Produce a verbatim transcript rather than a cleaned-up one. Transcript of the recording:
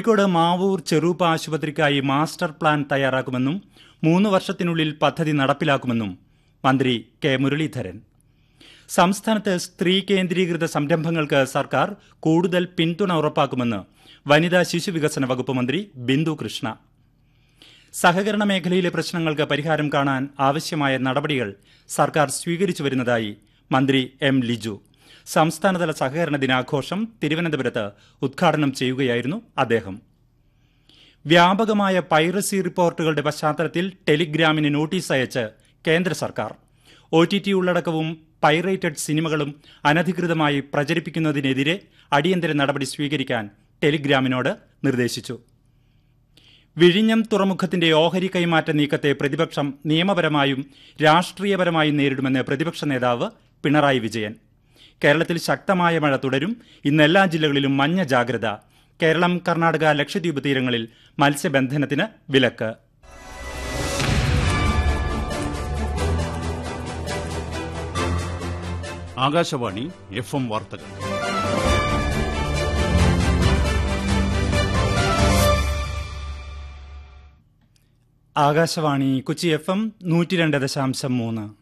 Kozhikode Mavoor Cheruppa ആശുപത്രിക്കായി master plan തയ്യാറാക്കുമെന്നും മൂന്ന് വർഷത്തിനുള്ളിൽ പദ്ധതി നടപ്പിലാക്കുമെന്നും മന്ത്രി കെ മുരളീധരൻ. സംസ്ഥാനത്ത് സ്ത്രീ കേന്ദ്രീകൃത സംരംഭങ്ങൾക്ക് സർക്കാർ കൂടുതൽ പിന്തുണ ഉറപ്പാക്കുമെന്ന് വനിതാ ശിശുവികസന വകുപ്പ് മന്ത്രി ബിന്ദു കൃഷ്ണ. സഹകരണ മേഖലയിലെ പ്രശ്നങ്ങൾക്ക് പരിഹാരം കാണാൻ ആവശ്യമായ നടപടികൾ സർക്കാർ സ്വീകരിച്ചു വരുന്നതായി മന്ത്രി എം ലിജു. സംസ്ഥാനതല സഹകരണ ദിനാഘോഷം തിരുവനന്തപുരത്ത് ഉദ്ഘാടനം ചെയ്യുകയായിരുന്നു അദ്ദേഹം. വ്യാപകമായ പൈറസി റിപ്പോർട്ടുകളുടെ പശ്ചാത്തലത്തിൽ ടെലിഗ്രാമിന് നോട്ടീസ് അയച്ച് കേന്ദ്ര സർക്കാർ. ഒ ടി ടി ഉള്ളടക്കവും പൈറേറ്റഡ് സിനിമകളും അനധികൃതമായി പ്രചരിപ്പിക്കുന്നതിനെതിരെ അടിയന്തര നടപടി സ്വീകരിക്കാൻ ടെലിഗ്രാമിനോട് നിർദ്ദേശിച്ചു. വിഴിഞ്ഞം തുറമുഖത്തിന്റെ ഓഹരി കൈമാറ്റ നീക്കത്തെ പ്രതിപക്ഷം നിയമപരമായും രാഷ്ട്രീയപരമായും നേരിടുമെന്ന് പ്രതിപക്ഷ നേതാവ് പിണറായി വിജയൻ. കേരളത്തിൽ ശക്തമായ മഴ തുടരും. ഇന്ന് എല്ലാ ജില്ലകളിലും മഞ്ഞ ജാഗ്രത. കേരളം, കർണാടക, ലക്ഷദ്വീപ് തീരങ്ങളിൽ മത്സ്യബന്ധനത്തിന് വിലക്ക്. ആകാശവാണി എഫ് എം വാർത്തകൾ. ആകാശവാണി കൊച്ചി എഫ് എം നൂറ്റി രണ്ട് ദശാംശം മൂന്ന്.